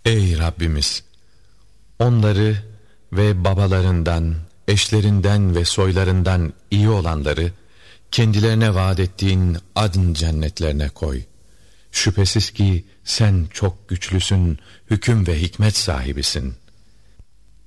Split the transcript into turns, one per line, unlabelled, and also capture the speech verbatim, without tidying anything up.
Ey Rabbimiz! Onları ve babalarından, eşlerinden ve soylarından iyi olanları kendilerine vaat ettiğin adn cennetlerine koy. Şüphesiz ki sen çok güçlüsün, hüküm ve hikmet sahibisin.